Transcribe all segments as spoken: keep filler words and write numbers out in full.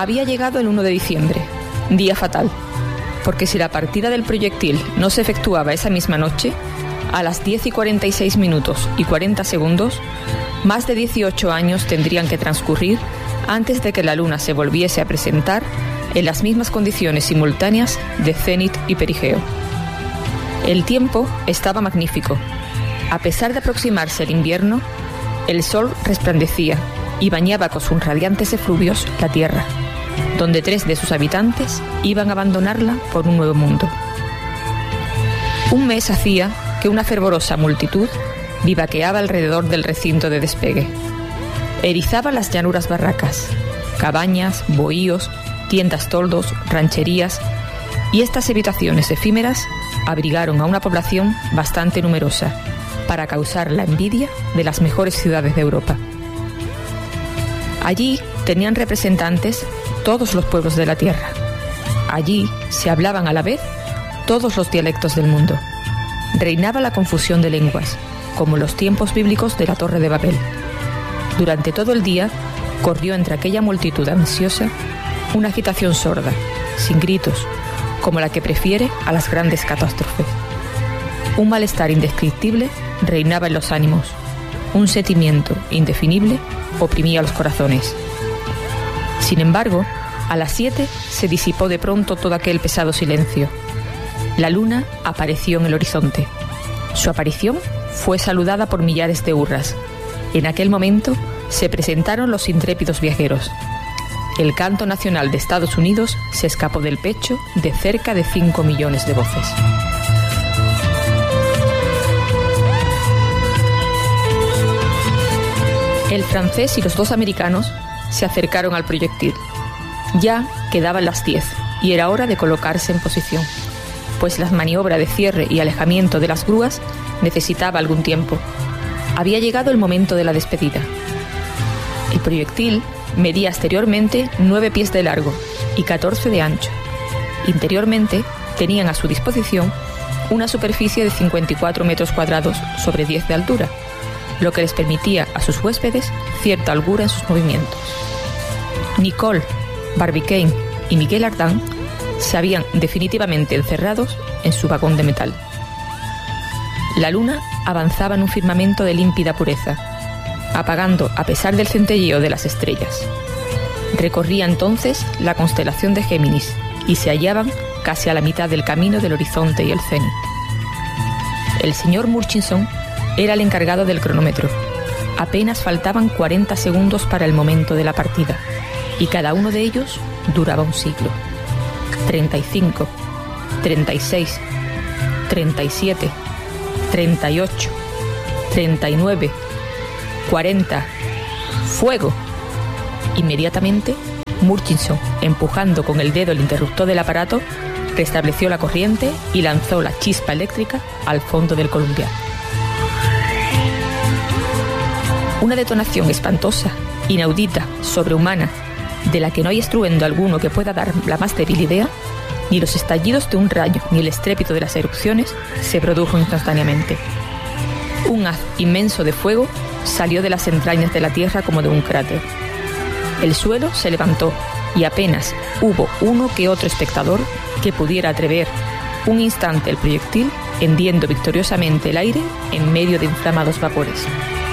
Había llegado el uno de diciembre, día fatal, porque si la partida del proyectil no se efectuaba esa misma noche, a las diez y cuarenta y seis minutos y cuarenta segundos, más de dieciocho años tendrían que transcurrir antes de que la Luna se volviese a presentar en las mismas condiciones simultáneas de cénit y perigeo. El tiempo estaba magnífico. A pesar de aproximarse el invierno, el sol resplandecía y bañaba con sus radiantes efluvios la Tierra, donde tres de sus habitantes iban a abandonarla por un nuevo mundo. Un mes hacía que una fervorosa multitud vivaqueaba alrededor del recinto de despegue. Erizaba las llanuras barracas, cabañas, bohíos, tiendas toldos, rancherías, y estas habitaciones efímeras abrigaron a una población bastante numerosa para causar la envidia de las mejores ciudades de Europa. Allí tenían representantes todos los pueblos de la tierra. Allí se hablaban a la vez todos los dialectos del mundo. Reinaba la confusión de lenguas, como los tiempos bíblicos de la Torre de Babel. Durante todo el día corrió entre aquella multitud ansiosa una agitación sorda, sin gritos, como la que prefiere a las grandes catástrofes. Un malestar indescriptible reinaba en los ánimos. Un sentimiento indefinible oprimía los corazones. Sin embargo, a las siete se disipó de pronto todo aquel pesado silencio. La luna apareció en el horizonte. Su aparición fue saludada por millares de hurras. En aquel momento se presentaron los intrépidos viajeros. El canto nacional de Estados Unidos se escapó del pecho de cerca de cinco millones de voces. El francés y los dos americanos se acercaron al proyectil. Ya quedaban las diez y era hora de colocarse en posición, pues la maniobra de cierre y alejamiento de las grúas necesitaba algún tiempo. Había llegado el momento de la despedida. El proyectil medía exteriormente nueve pies de largo y catorce de ancho. Interiormente tenían a su disposición una superficie de cincuenta y cuatro metros cuadrados sobre diez de altura, lo que les permitía a sus huéspedes cierta holgura en sus movimientos. Nicole, Barbicane y Miguel Ardan se habían definitivamente encerrados en su vagón de metal. La luna avanzaba en un firmamento de límpida pureza, apagando a pesar del centelleo de las estrellas. Recorría entonces la constelación de Géminis y se hallaban casi a la mitad del camino del horizonte y el cenit. El señor Murchison era el encargado del cronómetro. Apenas faltaban cuarenta segundos para el momento de la partida, y cada uno de ellos duraba un siglo. treinta y cinco, treinta y seis, treinta y siete, treinta y ocho, treinta y nueve, cuarenta. ¡Fuego! Inmediatamente, Murchison, empujando con el dedo el interruptor del aparato, restableció la corriente y lanzó la chispa eléctrica al fondo del columpiad. Una detonación espantosa, inaudita, sobrehumana, de la que no hay estruendo alguno que pueda dar la más débil idea, ni los estallidos de un rayo ni el estrépito de las erupciones se produjo instantáneamente. Un haz inmenso de fuego salió de las entrañas de la tierra como de un cráter. El suelo se levantó y apenas hubo uno que otro espectador que pudiera atrever un instante el proyectil hendiendo victoriosamente el aire en medio de inflamados vapores.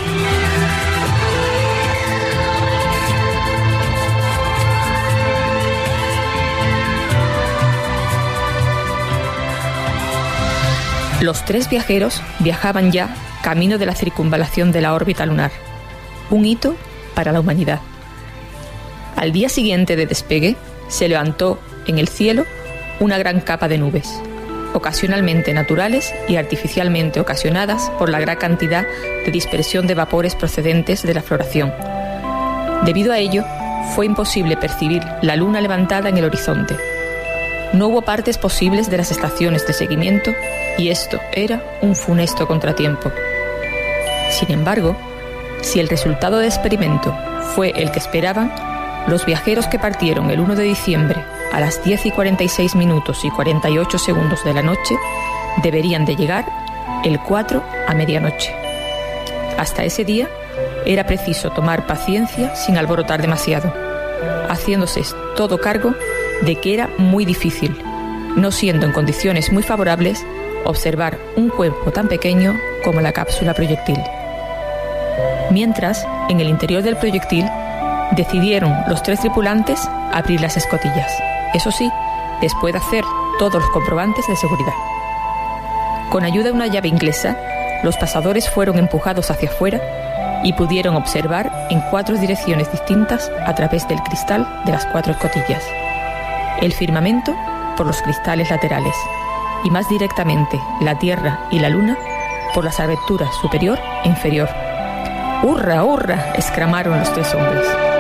Los tres viajeros viajaban ya camino de la circunvalación de la órbita lunar, un hito para la humanidad. Al día siguiente de despegue, se levantó en el cielo una gran capa de nubes, ocasionalmente naturales y artificialmente ocasionadas por la gran cantidad de dispersión de vapores procedentes de la floración. Debido a ello, fue imposible percibir la luna levantada en el horizonte. No hubo partes posibles de las estaciones de seguimiento y esto era un funesto contratiempo. Sin embargo, si el resultado del experimento fue el que esperaban, los viajeros que partieron el uno de diciembre a las diez y cuarenta y seis minutos y cuarenta y ocho segundos de la noche deberían de llegar el cuatro a medianoche. Hasta ese día era preciso tomar paciencia sin alborotar demasiado. haciéndose todo cargo de que era muy difícil, no siendo en condiciones muy favorables, observar un cuerpo tan pequeño como la cápsula proyectil. Mientras, en el interior del proyectil, decidieron los tres tripulantes abrir las escotillas. Eso sí, después de hacer todos los comprobantes de seguridad. Con ayuda de una llave inglesa, los pasadores fueron empujados hacia afuera y pudieron observar en cuatro direcciones distintas a través del cristal de las cuatro escotillas. El firmamento por los cristales laterales y más directamente la Tierra y la Luna por las aberturas superior e inferior. ¡Hurra, hurra!, exclamaron los tres hombres.